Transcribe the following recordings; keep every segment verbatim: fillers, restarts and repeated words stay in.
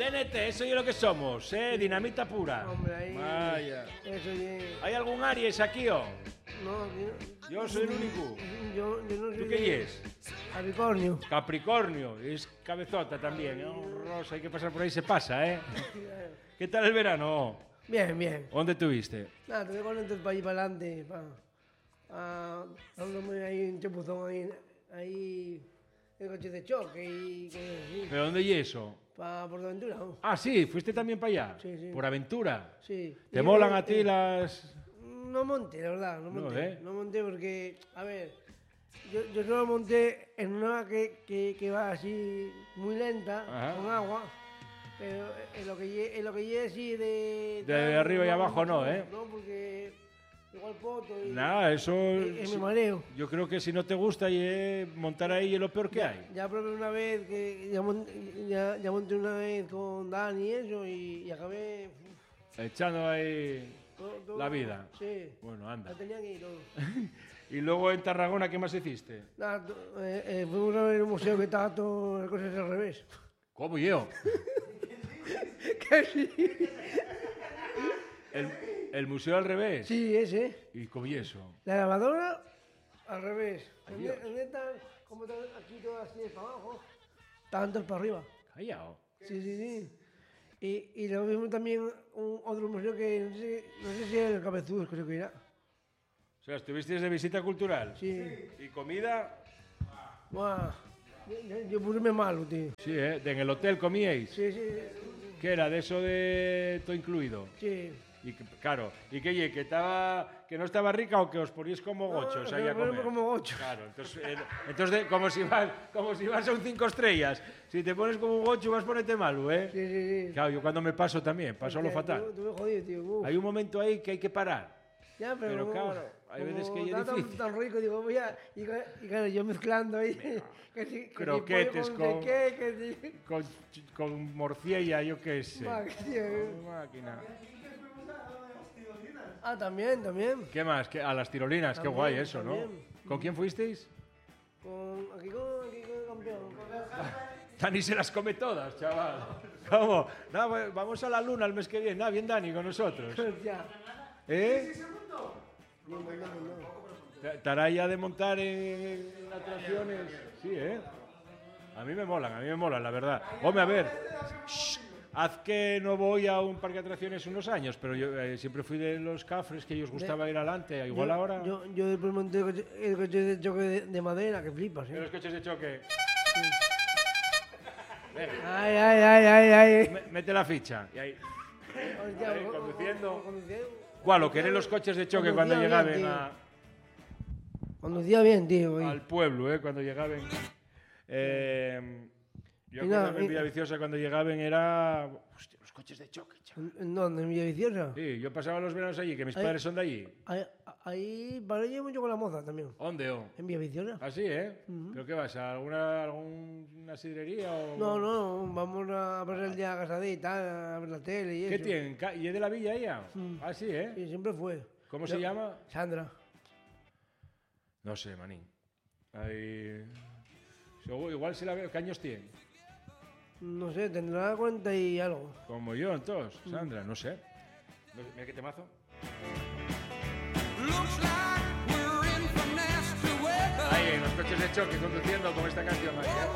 T N T, eso es lo que somos, ¿eh? Dinamita pura. Hombre, ahí... Vaya. Eso es... ¿Hay algún Aries aquí, o? No, yo... Yo soy el único. Yo, yo no soy... ¿Tú qué es? Capricornio. Capricornio, es cabezota también, ¿eh? Rosa, hay que pasar por ahí, se pasa, ¿eh? ¿Qué tal el verano? Bien, bien. ¿Dónde estuviste? Nada, te voy con esto para ir para adelante, para... Ah, dándome ahí un chapuzón ahí, ahí... El coche de choque y... Que, sí. ¿Pero dónde y eso? Para Portaventura, ¿no? Ah, sí, fuiste también para allá. Sí, sí. Por aventura. Sí. ¿Te Y, molan eh, a ti eh, las...? No monté, la verdad, no No, monté. ¿eh? No monté porque, a ver, yo, yo solo monté en una que, que, que va así muy lenta, Ajá. con agua, pero en lo que lle- en lo que llegue así de... De arriba y abajo no, ¿eh? No, porque igual poto y... Nada, eso... y- y me mareo. Yo creo que si no te gusta y, eh, montar ahí es lo peor que Ya, hay. ya probé una vez, que ya, mon- ya, ya monté una vez con Dani y eso, y, y acabé... uf, Echando ahí todo- todo- la vida. Sí, Bueno, anda. la tenía que ir todo. Y luego en Tarragona, ¿qué más hiciste? Nada, to- eh, eh, fuimos a ver un museo que estaba todo las cosas al revés. ¿Cómo yo? ¿Qué sí? El, el museo al revés. Sí, ese. ¿Y cómo y eso? La lavadora al revés. Ay, ¿Dónde, Dios. dónde están? Como están aquí todas así para abajo. Estaban todas para arriba. Callao. Sí, sí, sí. Y, y luego vimos también un, otro museo que no sé, no sé si es el Cabezudos, creo que era. O sea, estuviste de visita cultural. Sí. ¿Y comida? Buah. Yo, yo, yo puse malo, tío. Sí, ¿eh? ¿En el hotel comíais? Sí, sí, ¿Qué era? ¿De eso de todo incluido? sí. Y que- claro, ¿y qué, ye, que estaba que no estaba rica o que os poníais como gochos No, ahí a que nos comer? ponemos como gochos. Claro, entonces, eh, entonces de- como si vas como si vas a un cinco estrellas, si te pones como un gocho vas a ponerte malo, ¿eh? Sí, sí, sí. Claro, yo cuando me paso también, paso lo Hostia, fatal. Tú, tú me jodido, tío. Uf. Hay un momento ahí que hay que parar. Ya, pero, Pero como- claro, hay como veces que ya es está tan- difícil. Tan, rico, digo, voy a... Y, ca- y claro, yo mezclando ahí... que si, que si Croquetes pollo con- no sé qué, que si... Con, con morcilla, yo qué sé. Ma, tío. Máquina. Ah, también, también. ¿Qué más? ¿Qué- a las tirolinas, qué También, guay eso, ¿no? también. ¿Con quién fuisteis? Con, aquí con, aquí con el campeón. Dani se las come todas, chaval. ¿Cómo? No, pues, vamos a la luna el mes que viene. Ah, bien, Dani, con nosotros. Ya. ¿Eh? No, no, no, no. ¿Estará ya de montar en atracciones? Sí, ¿eh? A mí me molan, a mí me molan, la verdad. Hombre, a ver, shh, haz que no voy a un parque de atracciones unos años, pero yo eh, siempre fui de los cafres que ellos gustaba ir adelante. Igual yo, ahora... Yo, yo después monté el coche, el coche de choque de, de madera, que flipas, De ¿eh? los coches de choque. Venga, Ay, ay, ay, ay, ay. me- mete la ficha. Y ahí. Hostia, Ahí, co- co- conduciendo. conduciendo. ¿Cuál? ¿O querés los coches de choque cuando Conducía llegaban bien, a... Conducía bien, tío. al pueblo, ¿eh? Cuando llegaban. Eh, yo Y nada, acuerdo en y- Villaviciosa cuando llegaban era... Hostia, los coches de choque, chaval. ¿En dónde? ¿En Villaviciosa? Sí, yo pasaba los veranos allí, que mis Ahí- padres son de allí. Ahí, ahí paré mucho con la moza también. ¿Dónde, o? En Villaviciosa. Así, ¿eh? ¿Pero qué vas? ¿A alguna, alguna sidrería o...? No, no, vamos a pasar el día a casadita, a ver la tele y eso. ¿Qué tienen? Ca- ¿Y es de la villa ella? Ah, sí, ¿eh? Sí, siempre fue. ¿Cómo se Yo- llama? Sandra. No sé, manín. Ahí... Seguro- Igual se la veo. ¿Qué años tiene? No sé, tendrá cuarenta y algo. Como yo, entonces, Sandra, no sé. No sé, Mira qué temazo. Ahí, en los coches de choque, conduciendo con esta canción.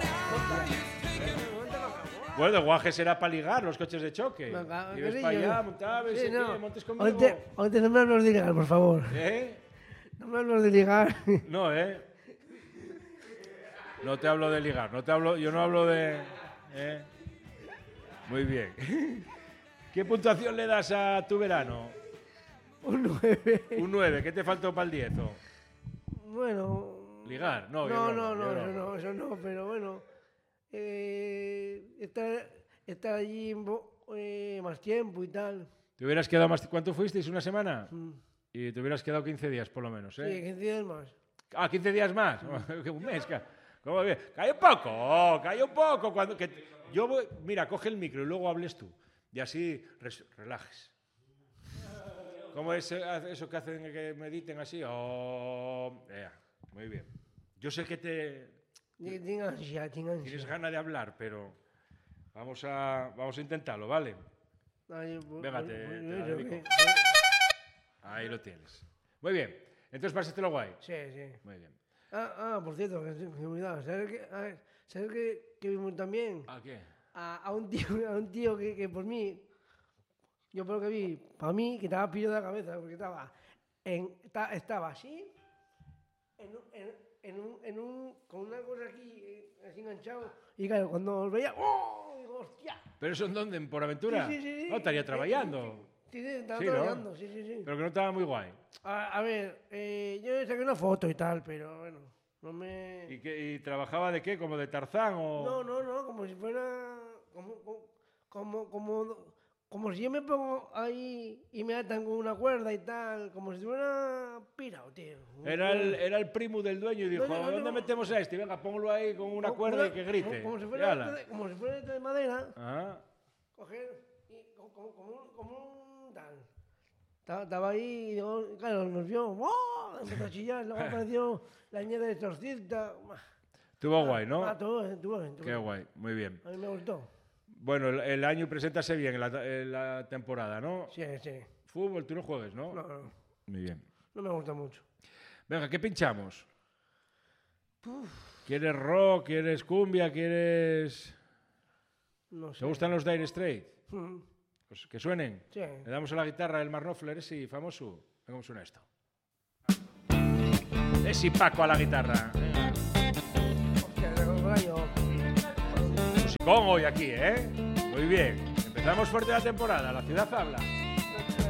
Bueno, el guaje será para ligar los coches de choque. Venga, Y ves que para sí, allá, yo- montabes, Sí, sí, no. montes conmigo. Ahorita, ahorita no me hables de ligar, por favor. ¿Eh? No me hables de ligar. No, ¿eh? No te hablo de ligar, no te hablo, yo no hablo de... ¿eh? Muy bien. ¿Qué puntuación le das a tu verano? Un nueve. Un nueve, ¿qué te faltó para el diez? o? Bueno. ¿Ligar? No, yo no, no, no, yo no, no. eso no, eso no, pero bueno. Eh, estar, estar allí bo- eh, más tiempo y tal. ¿Te hubieras quedado más... ¿Cuánto fuisteis? ¿Una semana? Mm. Y te hubieras quedado quince días, por lo menos, Sí, ¿eh? quince días más. Ah, quince días más. Un mes. ca- ¿Cómo bien? Calla un poco, calla un poco. Cuando, que t- yo voy... Mira, coge el micro y luego hables tú. Y así res- relajes. ¿Cómo es eh, eso que hacen que mediten así? Oh, ea, muy bien. Yo sé que te Tengo ansia, tengo tienes ansia. ganas de hablar, pero Vamos a, vamos a intentarlo, ¿vale? Ay, pues, Venga, pues, te- pues, te la eso, dedico. que- Ahí lo tienes. Muy bien. Entonces, pásatelo guay. Sí, sí. Muy bien. Ah, ah, por cierto, que se me olvidaba. ¿Sabes qué? Ah, ¿Sabes qué, qué vimos también? ¿A qué? A, a un tío, a un tío que, que por mí, yo por lo que vi, para mí, que estaba pillo de la cabeza, porque estaba, en, está- estaba así, en, un- en, en un, en un, con una cosa aquí, eh, así enganchado, y claro, cuando lo veía, ¡oh! Digo, ¡hostia! ¿Pero eso en dónde? ¿En Por Aventura? Sí, sí, sí, sí. No, estaría Eh, trabajando. Sí, sí, estaba Sí, ¿no? trabajando, sí, sí, sí. Pero que no estaba muy guay. A, a ver, eh, yo le saqué una foto y tal, pero bueno, no me... ¿Y, qué, y trabajaba de qué? ¿Como de Tarzán o...? No, no, no, como si fuera. Como, como, como, como, como si yo me pongo ahí y me atan con una cuerda y tal, como si fuera pirado, tío. Era el, era el primo del dueño y dijo, No, no, no, ¿dónde no. metemos a este? Venga, póngalo ahí con una Como- cuerda y como- que grite. Como, como si Y fuera ala. esto de, como si fuera esto de madera, Ah, coger y como, como, como un, como un tal. Estaba, estaba ahí y digo, claro, nos vio, ¡oh! Empezó a chillar, luego apareció la niña de exorcista. estuvo guay, ¿no? Ah, todo, bien, todo bien, todo Qué bien. guay, muy bien. A mí me gustó. Bueno, el, el año preséntase bien en la, en la temporada, ¿no? Sí, sí. Fútbol, tú no juegues, ¿no? No, no, Muy bien. no me gusta mucho. Venga, ¿qué pinchamos? ¿Quieres rock? ¿Quieres cumbia? ¿Quieres...? No sé. ¿Te gustan los Dire Straits? Mm, Pues que suenen. Sí. Le damos a la guitarra el Mark Knopfler, ese famoso. Venga, ¿cómo suena esto? Ese Paco a la guitarra. Venga. Hostia, de el año. Musicón hoy aquí, ¿eh? Muy bien. Empezamos fuerte la temporada. La ciudad habla.